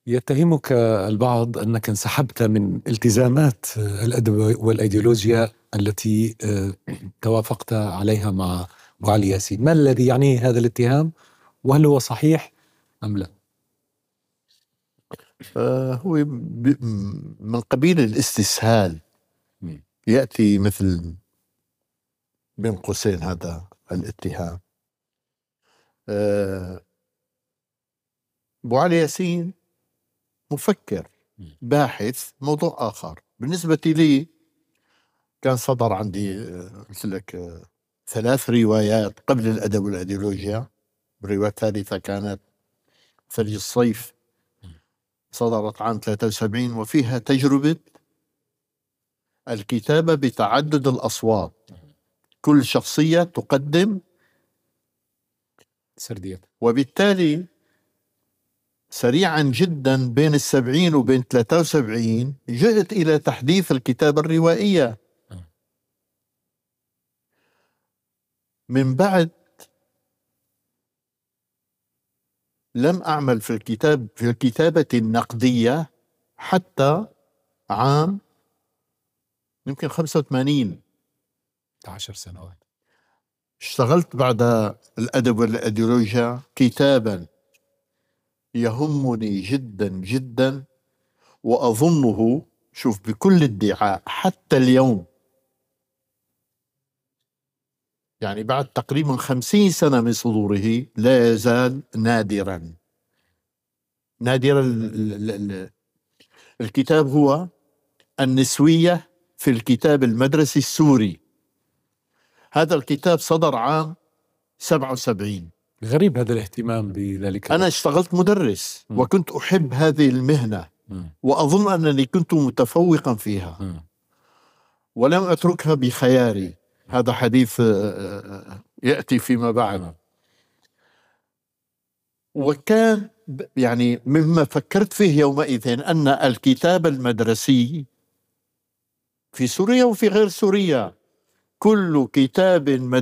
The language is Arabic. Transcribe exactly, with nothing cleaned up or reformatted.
يتهمك البعض أنك انسحبت من التزامات الأدب والأيديولوجيا التي توافقت عليها مع أبو علي ياسين. ما الذي يعنيه هذا الاتهام، وهل هو صحيح أم لا؟ آه هو من قبيل الاستسهال، يأتي مثل بين قوسين هذا الاتهام. آه أبو علي ياسين مفكر باحث، موضوع آخر. بالنسبة لي كان صدر عندي قلت لك ثلاث روايات قبل الأدب والأيديولوجيا. الرواية الثالثة كانت ثلج الصيف، صدرت عام ثلاثة وسبعين، وفيها تجربة الكتابة بتعدد الأصوات، كل شخصية تقدم سردية. وبالتالي سريعا جدا بين السبعين وبين ثلاثة وسبعين جئت إلى تحديث الكتابة الروائية. من بعد لم أعمل في الكتاب في الكتابة النقدية حتى عام يمكن خمسة وثمانين، عشر سنوات. اشتغلت بعد الأدب والأيديولوجيا كتابا يهمني جدا جدا، وأظنه، شوف، بكل ادعاء حتى اليوم، يعني بعد تقريبا خمسين سنة من صدوره، لا يزال نادرا نادرا. الكتاب هو النسوية في الكتاب المدرسي السوري. هذا الكتاب صدر عام سبعة وسبعين. غريب هذا الاهتمام بذلك. أنا اشتغلت مدرس م. وكنت أحب هذه المهنة م. وأظن أنني كنت متفوقا فيها م. ولم أتركها بخياري. هذا حديث يأتي فيما بعد. وكان يعني مما فكرت فيه يومئذ أن الكتاب المدرسي في سوريا وفي غير سوريا، كل كتاب مدرسي